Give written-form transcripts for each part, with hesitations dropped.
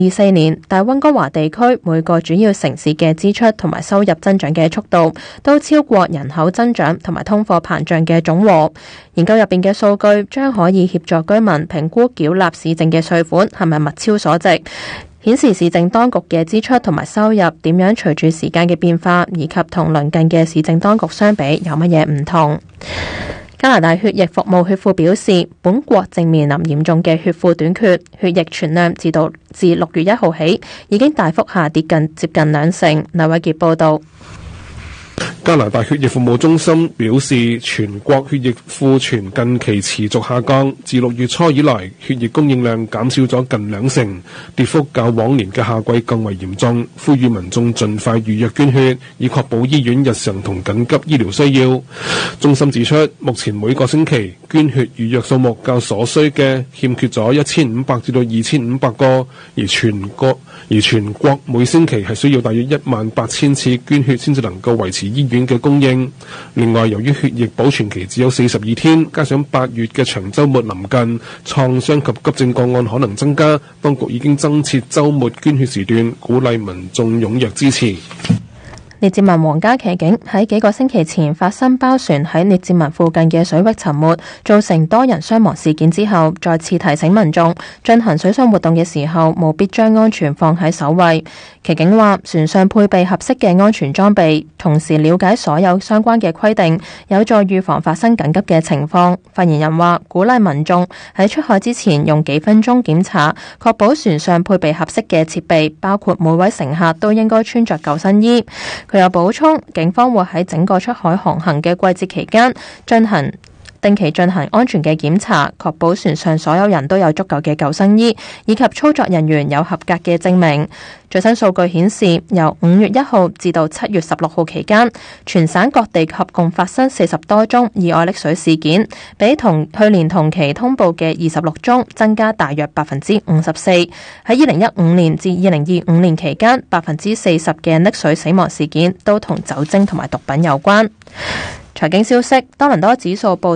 2024年大溫哥華地區每個主要城市嘅支出同埋收入增長嘅速度都超過人口增長同埋通貨膨脹嘅總和。研究入邊嘅數據將可以協助居民評估繳納市政嘅稅款係咪物超所值，顯示市政當局嘅支出同埋收入點樣隨住時間嘅變化，以及同鄰近嘅市政當局相比有乜嘢唔同。加拿大血液服務血庫表示，本國正面臨嚴重嘅血庫短缺，血液存量自6月1號起已經大幅下跌接近2成。劉偉傑報導。 加拿大血液服務中心表示，全國血液庫存近期持續下降，自6月初以來，血液供應量減少咗近2成，跌幅較往年嘅夏季更為嚴重。呼籲民眾盡快預約捐血，以確保醫院日常同緊急醫療需要。中心指出，目前每個星期捐血預約數目較所需嘅欠缺咗1500至到2500個，而全國每星期係需要大約18000次捐血先至能夠維持醫院嘅供應。另外，由於血液保存期只有42天，加上8月嘅長週末臨近，創傷及急症個案可能增加，當局已經增設週末捐血時段，鼓勵民眾踴躍支持。 列治文皇家騎警喺幾個星期前發生包船喺列治文附近嘅水域沉沒，造成多人傷亡事件之後，再次提醒民眾進行水上活動嘅時候，務必將安全放喺首位。騎警話，船上配備合適嘅安全裝備，同時了解所有相關嘅規定，有助預防發生緊急嘅情況。發言人話，鼓勵民眾喺出海之前用幾分鐘檢查，確保船上配備合適嘅設備，包括每位乘客都應該穿着救生衣。佢又補充，警方會喺整個出海航行嘅季節期間定期進行安全嘅檢查，確保船上所有人都有足夠嘅救生衣，以及操作人員有合格嘅證明。最新數據顯示，由5月1號至到7月16號期間，全省各地合共發生40多宗意外溺水事件，比去年同期通報嘅26宗增加大約54%。喺2015年至2025年期間，40%嘅溺水死亡事件都同酒精同埋毒品有關。財經消息，多倫多指數報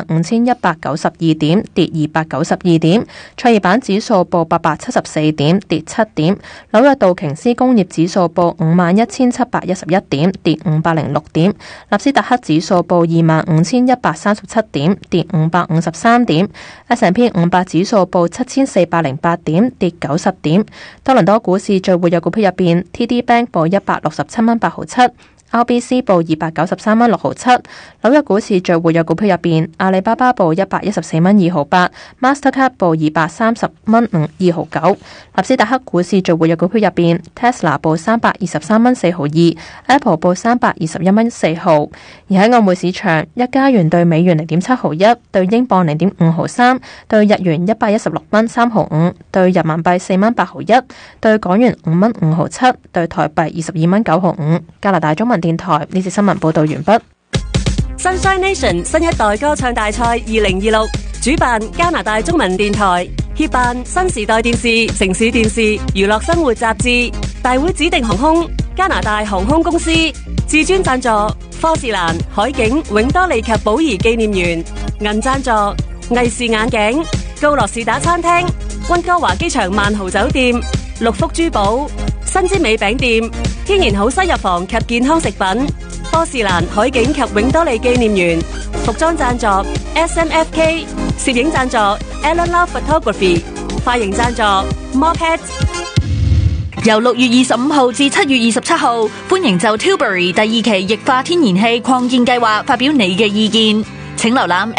35,192點，跌292點；創業板指數報874點，跌7點；紐約道瓊斯工業指數報51,711點，跌506點；納斯達克指數報25,137點，跌553點；S&P 500指數報7,408點，跌90點。多倫多股市最活躍股票入邊 ，TD Bank 報167蚊8毫七。RBC 報293蚊6毫七，紐約股市最活躍股票入邊，阿里巴巴報114蚊2毫八，Mastercard 報230蚊2毫9，納斯達克股市最活躍股票入邊 ，Tesla 報323蚊4毫2 ，Apple 報321蚊4毫。而喺外匯市場，一加元對美元0.7毫1，對英鎊0.5毫3，對日元116蚊3毫5，對人民幣4蚊8毫1，對港元5蚊5毫7，對台幣22蚊9毫5。加拿大中文電台呢節新聞報道完畢。 Sunshine Nation 新一代歌唱大賽2026主辦加拿大中文電台，協辦新時代電視、城市電視、娛樂生活雜誌。大會指定航空加拿大航空公司，至尊贊助科士蘭、海景、永多利及寶儀紀念園，銀贊助藝視眼鏡、高樂士打餐廳、溫哥華機場萬豪酒店、六福珠寶、新之美餅店、天然好西藥房及健康食品，科士蘭、海景及永多利紀念園。服裝贊助 SMFK， 攝影贊助 Alan Love Photography， 髮型贊助 Mophead。 由6月25號至7月27號，歡迎就 Tilbury 第2期液化天然氣擴建計劃發表你嘅意見。請瀏覽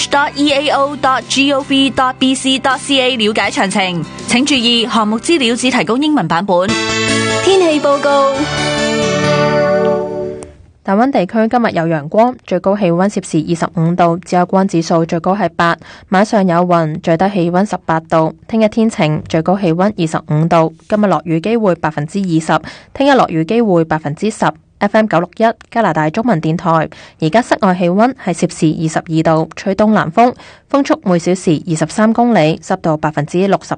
engage.eao.gov.bc.ca 了解詳情。請注意，項目資料只提供英文版本。天氣報告。 大溫地區今日有陽光，最高氣溫攝氏25度，紫外光指數最高係8，晚上有雲，最低氣溫18度。聽日天晴，最高氣溫25度。今日落雨機會20%，聽日落雨機會10%。FM 961加拿大中文電台，而家室外氣溫係攝氏22度，吹東南風，風速每小時23公里，濕度60%。